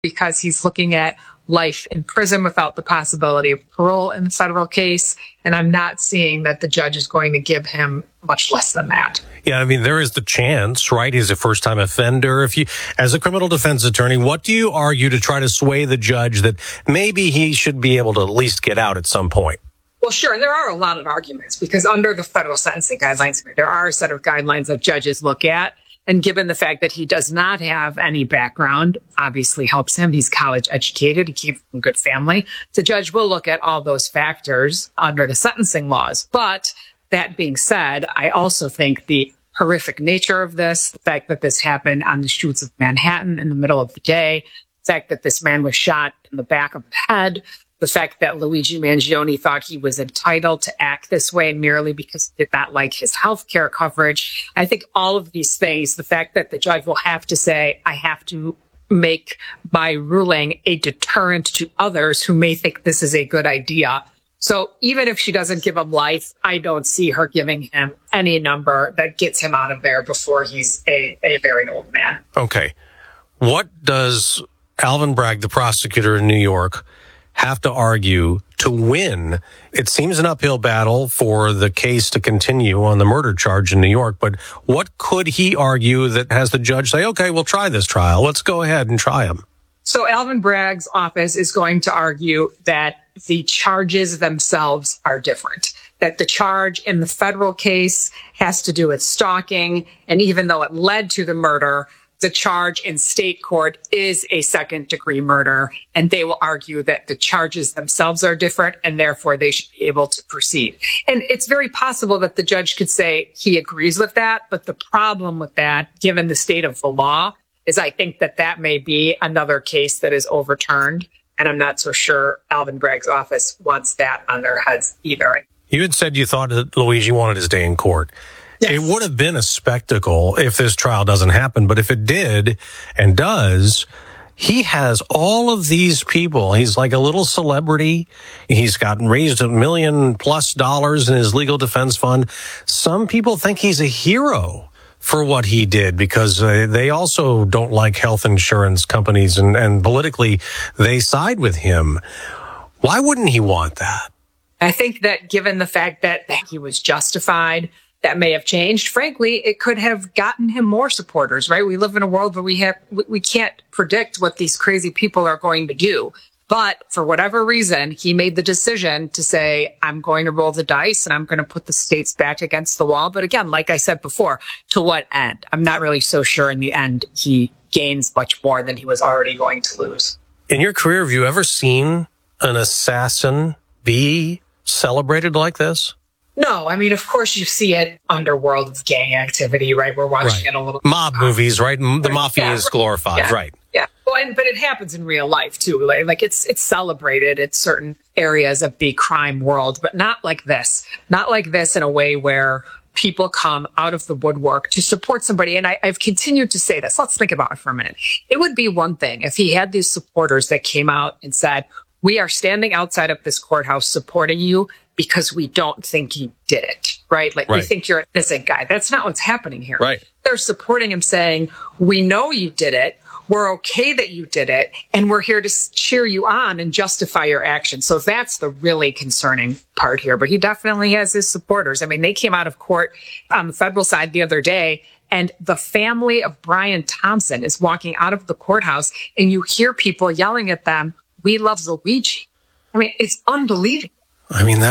because he's looking at life in prison without the possibility of parole in the federal case. And I'm not seeing that the judge is going to give him much less than that. Yeah, I mean, there is the chance, right? He's a first-time offender. If you, as a criminal defense attorney, what do you argue to try to sway the judge that maybe he should be able to at least get out at some point? Well, sure. And there are a lot of arguments because under the federal sentencing guidelines, there are a set of guidelines that judges look at. And given the fact that he does not have any background, obviously helps him. He's college educated. He came from a good family. The judge will look at all those factors under the sentencing laws. But that being said, I also think the horrific nature of this, the fact that this happened on the streets of Manhattan in the middle of the day, the fact that this man was shot in the back of the head, the fact that Luigi Mangione thought he was entitled to act this way merely because he did not like his health care coverage. I think all of these things, the fact that the judge will have to say, I have to make my ruling a deterrent to others who may think this is a good idea. So even if she doesn't give him life, I don't see her giving him any number that gets him out of there before he's a very old man. Okay. What does Alvin Bragg, the prosecutor in New York, have to argue to win? It seems an uphill battle for the case to continue on the murder charge in New York, but what could he argue that has the judge say, okay, we'll try this trial. Let's go ahead and try him. So Alvin Bragg's office is going to argue that the charges themselves are different, that the charge in the federal case has to do with stalking. And even though it led to the murder, the charge in state court is a second-degree murder, and they will argue that the charges themselves are different, and therefore they should be able to proceed. And it's very possible that the judge could say he agrees with that, but the problem with that, given the state of the law, is I think that that may be another case that is overturned, and I'm not so sure Alvin Bragg's office wants that on their heads either. You had said you thought that Luigi wanted his day in court. Yes. It would have been a spectacle if this trial doesn't happen, but if it did and does, he has all of these people. He's like a little celebrity. He's gotten raised $1 million+ in his legal defense fund. Some people think he's a hero for what he did because they also don't like health insurance companies and politically they side with him. Why wouldn't he want that? I think that given the fact that he was justified, that may have changed. Frankly, it could have gotten him more supporters, right? We live in a world where we can't predict what these crazy people are going to do. But for whatever reason, he made the decision to say, I'm going to roll the dice and I'm going to put the states back against the wall. But again, like I said before, to what end? I'm not really so sure in the end he gains much more than he was already going to lose. In your career, have you ever seen an assassin be celebrated like this? No, I mean, of course you see it underworld of gang activity, right? We're watching it a little mob movies, right? The mafia is glorified, right? Yeah. Well, but it happens in real life too. Like it's celebrated at certain areas of the crime world, but not like this. Not like this in a way where people come out of the woodwork to support somebody. And I've continued to say this. Let's think about it for a minute. It would be one thing if he had these supporters that came out and said, we are standing outside of this courthouse supporting you because we don't think you did it, right? Like, we think you're an innocent guy. That's not what's happening here. Right. They're supporting him saying, we know you did it. We're okay that you did it. And we're here to cheer you on and justify your action. So that's the really concerning part here. But he definitely has his supporters. I mean, they came out of court on the federal side the other day, and the family of Brian Thompson is walking out of the courthouse, and you hear people yelling at them, we love Luigi. I mean, it's unbelievable. I mean,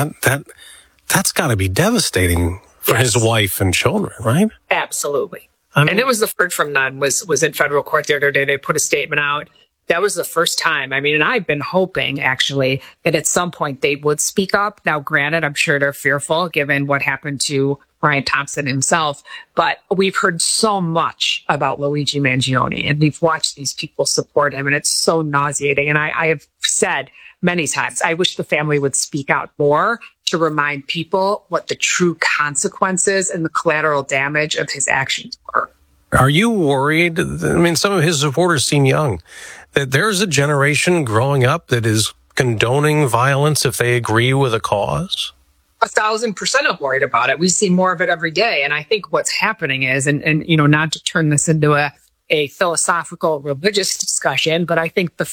that's got to be devastating for his wife and children, right? Absolutely. And it was the first from none was in federal court the other day. They put a statement out. That was the first time. I mean, and I've been hoping actually that at some point they would speak up. Now, granted, I'm sure they're fearful given what happened to Brian Thompson himself, but we've heard so much about Luigi Mangione and we've watched these people support him and it's so nauseating. And I have said many times, I wish the family would speak out more to remind people what the true consequences and the collateral damage of his actions were. Are you worried? I mean, some of his supporters seem young, that there's a generation growing up that is condoning violence if they agree with a cause? 1,000% I'm worried about it. We see more of it every day. And I think what's happening is, and you know, not to turn this into a a philosophical religious discussion, but I think the